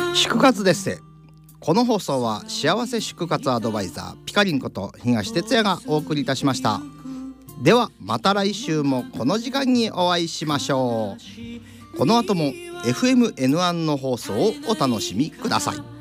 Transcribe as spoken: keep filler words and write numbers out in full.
祝活です。この放送は幸せ祝活アドバイザーピカリンこと東哲也がお送りいたしました。ではまた来週もこの時間にお会いしましょう。この後も エフエムエヌワン の放送をお楽しみください。